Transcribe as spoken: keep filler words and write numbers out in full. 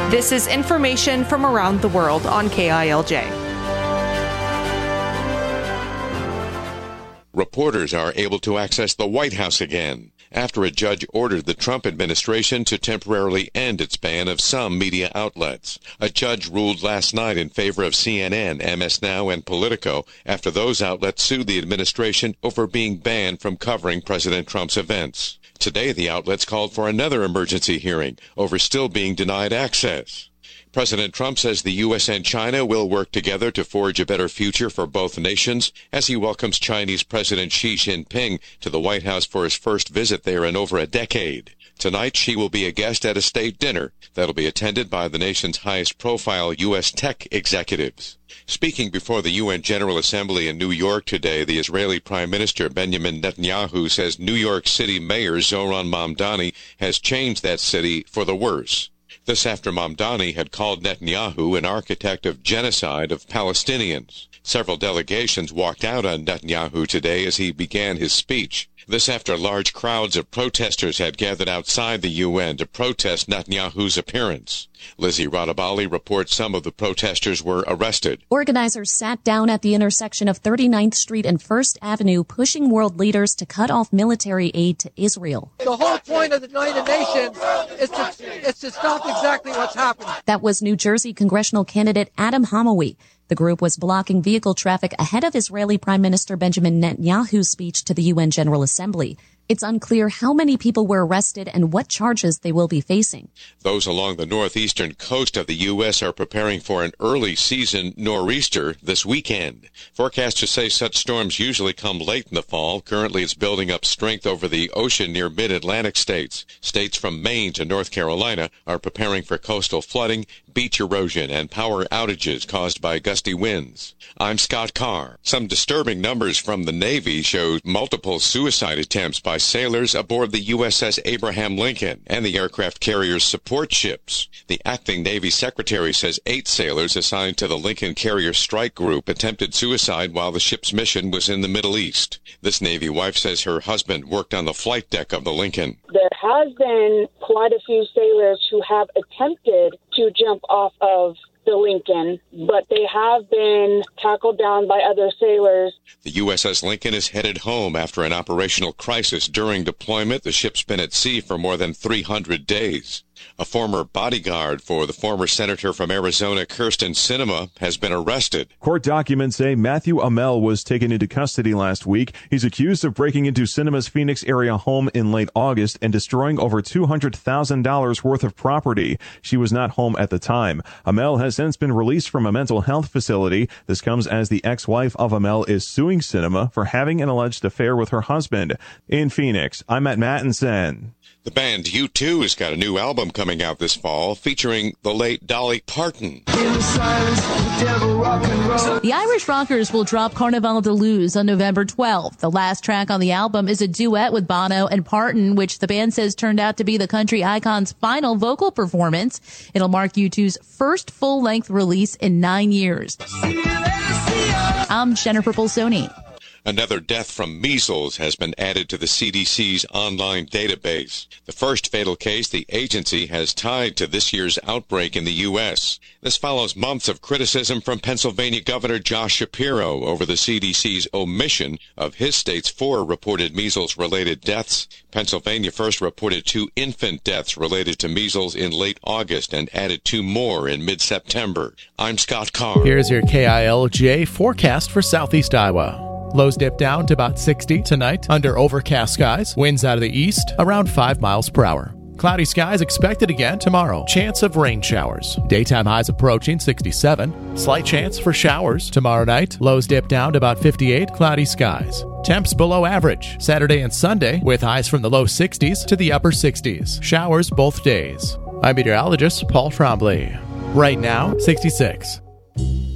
This is information from around the world on K I L J. Reporters are able to access the White House again after a judge ordered the Trump administration to temporarily end its ban of some media outlets. A judge ruled last night in favor of C N N, M S Now, and Politico after those outlets sued the administration over being banned from covering President Trump's events. Today, the outlets called for another emergency hearing over still being denied access. President Trump says the U S and China will work together to forge a better future for both nations as he welcomes Chinese President Xi Jinping to the White House for his first visit there in over a decade. Tonight, Xi will be a guest at a state dinner that'll be attended by the nation's highest-profile U S tech executives. Speaking before the U N General Assembly in New York today, the Israeli Prime Minister Benjamin Netanyahu says New York City Mayor Zohran Mamdani has changed that city for the worse. This after Mamdani had called Netanyahu an architect of genocide of Palestinians. Several delegations walked out on Netanyahu today as he began his speech. This after large crowds of protesters had gathered outside the U N to protest Netanyahu's appearance. Lizzie Radabali reports some of the protesters were arrested. Organizers sat down at the intersection of thirty-ninth Street and First Avenue, pushing world leaders to cut off military aid to Israel. The whole point of the United Nations is to, is to stop exactly what's happening. That was New Jersey congressional candidate Adam Hamawi. The group was blocking vehicle traffic ahead of Israeli Prime Minister Benjamin Netanyahu's speech to the U N General Assembly. It's unclear how many people were arrested and what charges they will be facing. Those along the northeastern coast of the U S are preparing for an early season nor'easter this weekend. Forecasters say such storms usually come late in the fall. Currently, it's building up strength over the ocean near mid-Atlantic states. States from Maine to North Carolina are preparing for coastal flooding, beach erosion, and power outages caused by gusty winds. I'm Scott Carr. Some disturbing numbers from the Navy show multiple suicide attempts by sailors aboard the U S S Abraham Lincoln and the aircraft carrier's support ships. The acting Navy secretary says eight sailors assigned to the Lincoln Carrier Strike Group attempted suicide while the ship's mission was in the Middle East. This Navy wife says her husband worked on the flight deck of the Lincoln. There has been quite a few sailors who have attempted to jump off of the Lincoln, but they have been tackled down by other sailors. The U S S Lincoln is headed home after an operational crisis during deployment. The ship's been at sea for more than three hundred days. A former bodyguard for the former senator from Arizona, Kyrsten Sinema, has been arrested. Court documents say Matthew Amell was taken into custody last week. He's accused of breaking into Sinema's Phoenix area home in late August and destroying over two hundred thousand dollars worth of property. She was not home at the time. Amell has since been released from a mental health facility. This comes as the ex-wife of Amell is suing Sinema for having an alleged affair with her husband. In Phoenix, I'm Matt Mattinson. The band U two has got a new album coming out this fall featuring the late Dolly Parton. The Irish Rockers will drop Carnaval de Luz on November twelfth. The last track on the album is a duet with Bono and Parton, which the band says turned out to be the country icon's final vocal performance. It'll mark U two's first full-length release in nine years. I'm Jennifer Bolsoni. Another death from measles has been added to the C D C's online database. The first fatal case the agency has tied to this year's outbreak in the U S. This follows months of criticism from Pennsylvania Governor Josh Shapiro over the C D C's omission of his state's four reported measles-related deaths. Pennsylvania first reported two infant deaths related to measles in late August and added two more in mid-September. I'm Scott Carr. Here's your K I L J forecast for Southeast Iowa. Lows dip down to about sixty tonight under overcast skies. Winds out of the east around five miles per hour. Cloudy skies expected again tomorrow. Chance of rain showers. Daytime highs approaching sixty-seven. Slight chance for showers tomorrow night. Lows dip down to about fifty-eight. Cloudy skies. Temps below average. Saturday and Sunday with highs from the low sixties to the upper sixties. Showers both days. I'm meteorologist Paul Trombley. Right now, sixty-six.